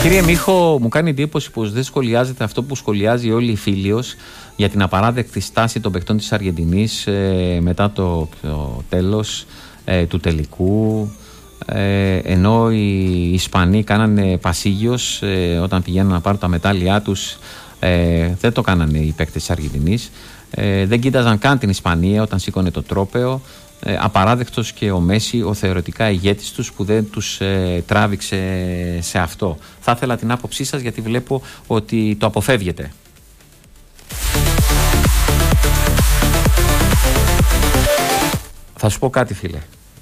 Κύριε Μίχο, μου κάνει εντύπωση πως δεν σχολιάζεται αυτό που σχολιάζει όλη η Φίλιος για την απαράδεκτη στάση των παιχτών της Αργεντινής μετά το τέλος του τελικού, ενώ οι Ισπανοί κάνανε πασίγιος όταν πηγαίνουν να πάρουν τα μετάλλια τους. Δεν το κάνανε οι παίκτες της Αργεντινής, δεν κοίταζαν καν την Ισπανία όταν σήκωνε το τρόπαιο. Απαράδεκτος και ο Μέση, ο θεωρητικά ηγέτης τους, που δεν τους τράβηξε σε αυτό. Θα ήθελα την άποψή σας, γιατί βλέπω ότι το αποφεύγετε. Θα σου πω κάτι, φίλε.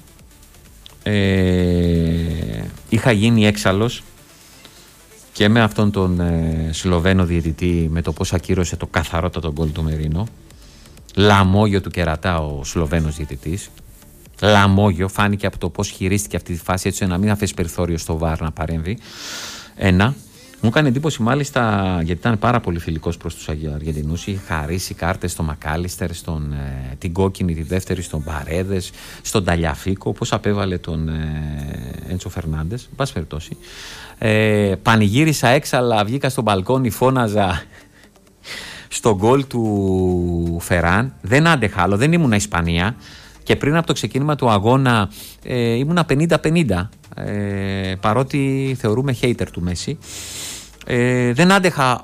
Είχα γίνει έξαλλος και με αυτόν τον Σλοβαίνο διαιτητή, με το πώς ακύρωσε το καθαρότατο γκολ του Μερίνο. Λαμόγιο του κερατά ο Σλοβαίνος διαιτητής. Λαμόγιο, φάνηκε από το πώς χειρίστηκε αυτή τη φάση, έτσι να μην αφήσει περιθώριο στο VAR να παρέμβει. Ένα. Μου έκανε εντύπωση μάλιστα, γιατί ήταν πάρα πολύ φιλικός προς τους Αργεντινούς. Είχε χαρίσει κάρτες στον Μακάλιστερ, την κόκκινη, τη δεύτερη στον Παρέδες, στον Ταλιαφίκο, όπως απέβαλε τον Έντσο Φερνάντες. Εν πάση περιπτώσει. Πανηγύρισα έξαλα, βγήκα στο μπαλκόνι, φώναζα στο γκολ του Φεράν. Δεν άντεχα άλλο, δεν ήμουνα Ισπανία. Και πριν από το ξεκίνημα του αγώνα ήμουνα 50-50, παρότι θεωρούμε hater του Μέση. Δεν άντεχα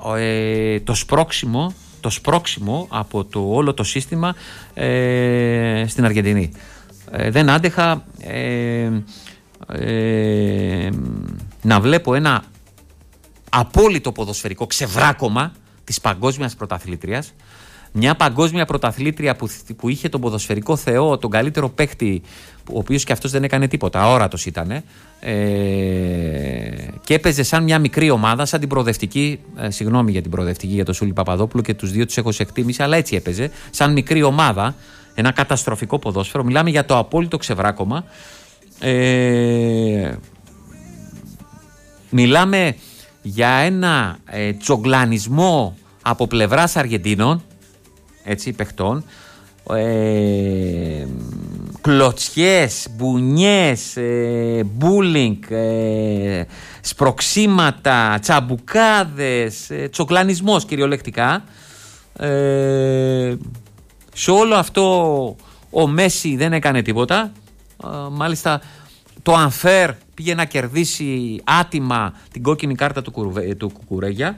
το σπρώξιμο από το όλο το σύστημα στην Αργεντινή. Δεν άντεχα να βλέπω ένα απόλυτο ποδοσφαιρικό ξεβράκωμα της παγκόσμιας πρωταθλήτριας. Μια παγκόσμια πρωταθλήτρια που είχε τον ποδοσφαιρικό θεό, τον καλύτερο παίχτη, ο οποίος και αυτός δεν έκανε τίποτα, αόρατος ήτανε, και έπαιζε σαν μια μικρή ομάδα, σαν την προοδευτική, συγγνώμη για την προοδευτική, για τον Σούλη Παπαδόπουλο, και τους δύο τους έχω σε εκτίμηση, αλλά έτσι έπαιζε, σαν μικρή ομάδα, ένα καταστροφικό ποδόσφαιρο. Μιλάμε για το απόλυτο ξεβράκωμα. Μιλάμε για ένα τσογκλανισμό από πλευράς Αργεντίνων, έτσι, παιχτών, κλωτσιές, μπουνιές, μπούλινγκ, σπροξήματα, τσαμπουκάδες, τσογκλανισμός κυριολεκτικά. Σε όλο αυτό ο Μέση δεν έκανε τίποτα. Μάλιστα το Ανφέρ πήγε να κερδίσει άτιμα την κόκκινη κάρτα του Κουκουρέγια.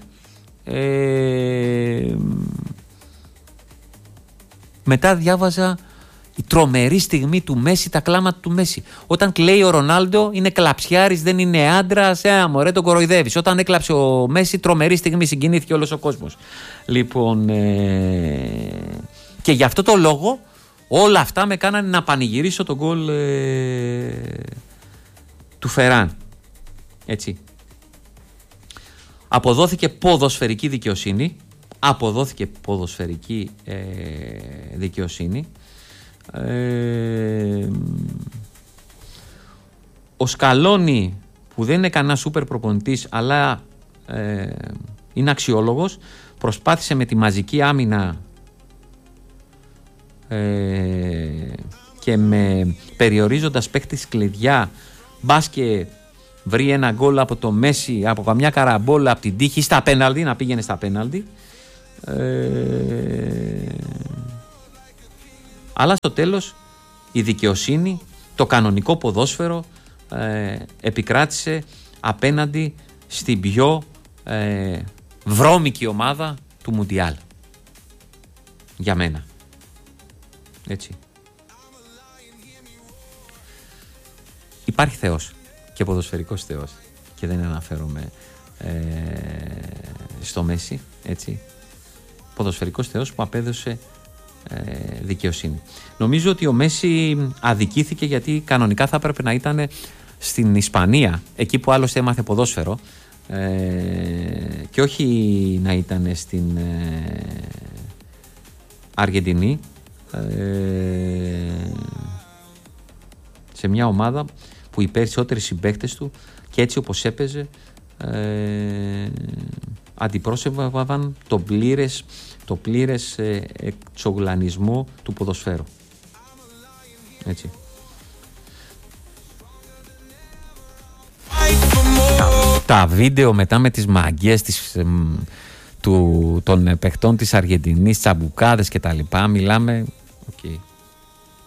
Μετά διάβαζα η τρομερή στιγμή του Μέση, τα κλάματα του Μέση. Όταν κλαίει ο Ρονάλντο είναι κλαψιάρης, δεν είναι άντρας, μωρέ τον κοροϊδεύεις. Όταν έκλαψε ο Μέση, τρομερή στιγμή, συγκινήθηκε όλος ο κόσμος. Λοιπόν, και γι' αυτό το λόγο όλα αυτά με κάνανε να πανηγυρίσω τον γκολ του Φεράν. Έτσι. Αποδόθηκε ποδοσφαιρική δικαιοσύνη. Ο Σκαλόνι, που δεν είναι κανένα σούπερ προπονητής, αλλά είναι αξιόλογος, προσπάθησε με τη μαζική άμυνα και με περιορίζοντας παίκτης κλειδιά, μπας και βρει ένα γκολ από το Μέση, από καμιά καραμπόλα, από την τύχη, στα πέναλτι, να πήγαινε στα πέναλτι. Αλλά στο τέλος η δικαιοσύνη, το κανονικό ποδόσφαιρο επικράτησε απέναντι στην πιο βρώμικη ομάδα του Μουντιάλ, για μένα. Έτσι. Υπάρχει Θεός και ποδοσφαιρικός Θεός, και δεν αναφέρομαι στο Μέση, έτσι. Ποδοσφαιρικός Θεός που απέδωσε δικαιοσύνη. Νομίζω ότι ο Μέση αδικήθηκε, γιατί κανονικά θα έπρεπε να ήταν στην Ισπανία, εκεί που άλλωστε έμαθε ποδόσφαιρο, και όχι να ήταν στην Αργεντινή, σε μια ομάδα που οι περισσότεροι συμπαίκτες του, και έτσι όπως έπαιζε, αντιπρόσωπευαν το πλήρες εξογλανισμό του ποδοσφαίρου. Έτσι. Τα βίντεο μετά με τις μαγιές των παιχτών της Αργεντινής, τσαμπουκάδες και τα λοιπά, μιλάμε. Okay.